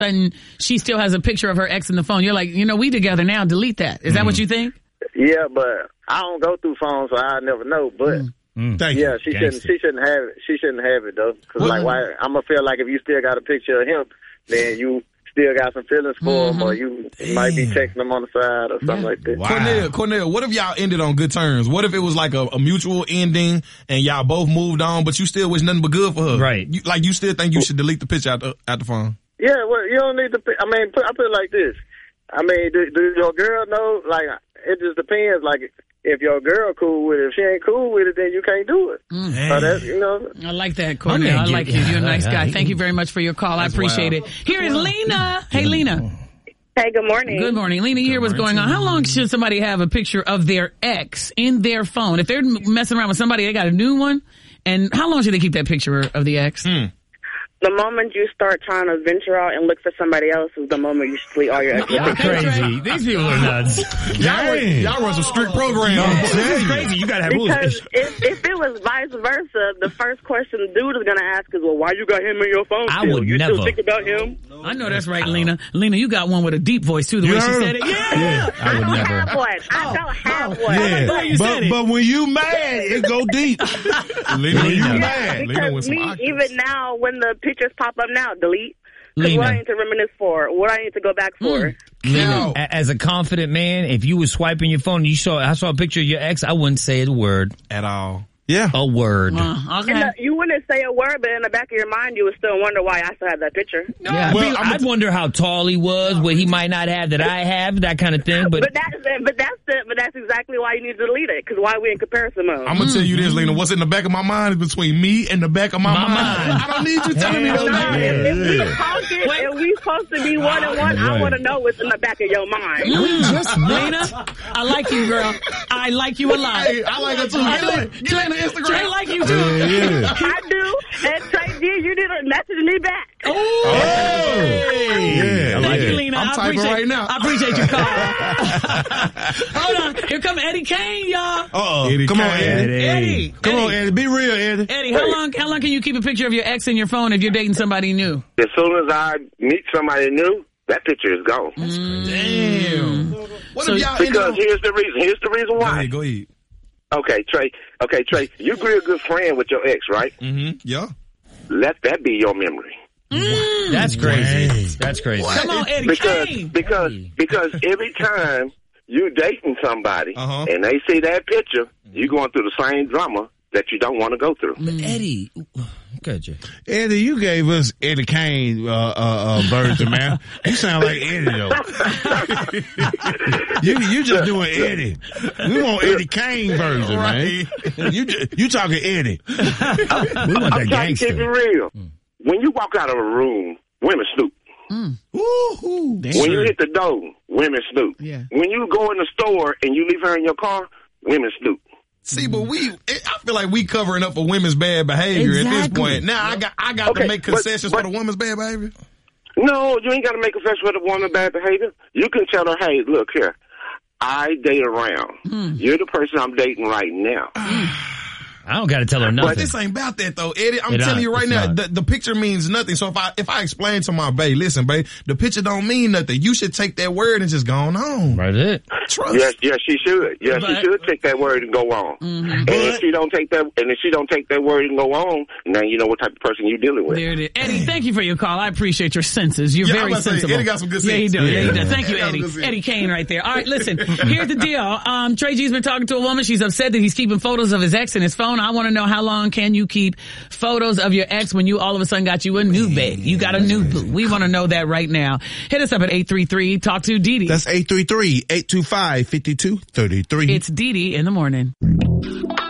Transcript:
and she still has a picture of her ex in the phone, you're like, we together now, delete that. Is that what you think? Yeah, but I don't go through phones, so I never know. But yeah, she shouldn't have it. She shouldn't have it though, because why? I'm gonna feel like if you still got a picture of him, then you still got some feelings for him, or you might be texting him on the side or something like that. Wow. Cornell, what if y'all ended on good terms? What if it was like a mutual ending and y'all both moved on, but you still wish nothing but good for her? Right. You still think you should delete the picture out the phone? Yeah, well, you don't need to. I put it like this. Do your girl know? Like, it just depends. Like, if your girl cool with it, if she ain't cool with it, then you can't do it. So that's, I like that, Cornell. I like you. You're a nice guy. Thank you very much for your call. I appreciate it. Here is Lena. Hey, Lena. Hey, good morning. Good morning. Lena, you hear what's going on. How long should somebody have a picture of their ex in their phone? If they're messing around with somebody, they got a new one. And how long should they keep that picture of the ex? The moment you start trying to venture out and look for somebody else is the moment you should delete all your exes. Y'all crazy. These people are nuts. Y'all run some strict programs. This is crazy. You gotta have rules. Because if it was vice versa, the first question dude is gonna ask is, well, why you got him in your phone still? I would you never. still think about him? I know that's right, Lena. Lena, you got one with a deep voice, too, the way she said it. Yeah. I would never. Have one. I don't have one. Yeah. But when you mad, it go deep. Lena, when you mad. Because even now, when the pictures pop up now, delete. Because what I need to reminisce for, what I need to go back for. Lena, as a confident man, if you were swiping your phone and I saw a picture of your ex, I wouldn't say a word. At all. Yeah. A word. Okay. You wouldn't say a word, but in the back of your mind, you would still wonder why I still have that picture. Yeah. Well, I'd wonder how tall he was, what he might not have that I have, that kind of thing. But that's exactly why you need to delete it, because why we in comparison mode. I'm gonna tell you this, Lena. What's in the back of my mind is between me and the back of my mind. I don't need you telling me those things. If we supposed to be one-on-one, I want to know what's in the back of your mind. Lena, I like you, girl. I like you a lot. Hey, I like her too. Instagram. Trey like you too. I do. And Trey did. You didn't message me back. Oh. Yeah. Thank you, Lena. I'm typing right now. I appreciate your call. Hold on. Here come Eddie Kane, y'all. Eddie Come Kane. on, Eddie. Come on, Eddie. Be real, Eddie. Eddie, how long can you keep a picture of your ex in your phone if you're dating somebody new? as soon as I meet somebody new, that picture is gone. Damn. What So- if y'all Because here's the reason. Here's the reason why. Go ahead. Okay, Trey, you be a good friend with your ex, right? Mm-hmm. Yeah. Let that be your memory. that's crazy. That's crazy. Come on, Eddie Kane. Because every time you dating somebody and they see that picture, you're going through the same drama that you don't want to go through. Eddie, good, Jay. Eddie, you gave us Eddie Kane version, man. You sound like Eddie though. you just doing Eddie. We want Eddie Kane version, man. You talking Eddie? We want I'm that trying to gangster. keep it real. When you walk out of a room, women snoop. Woo-hoo. When you hit the door, women snoop. Yeah. When you go in the store and you leave her in your car, women snoop. See, but I feel like we covering up for women's bad behavior at this point. Now I got to make concessions for the woman's bad behavior. No, you ain't got to make a confession for the woman bad behavior. You can tell her, hey, look here, I date around. You're the person I'm dating right now. I don't got to tell her nothing. But this ain't about that though, Eddie. I'm telling you right now, the picture means nothing. So if I explain to my babe, listen, babe, the picture don't mean nothing. You should take that word and just go on. Right, it. Trust. Yes, she should. Yes, she should take that word and go on. And if she don't take that word and go on, now you know what type of person you're dealing with. There it is. Eddie, thank you for your call. I appreciate your senses. You're very sensible. Eddie got some good sense. Yeah, he does. Yeah, he does. Thank you, Eddie. Eddie Kane right there. All right, listen, here's the deal. Trey G's been talking to a woman. She's upset that he's keeping photos of his ex in his phone. I want to know, how long can you keep photos of your ex when you all of a sudden got you a new babe? You got a new boo. We want to know that right now. Hit us up at 833. Talk to Dee Dee. That's 833-825-5233. It's Dee Dee in the morning.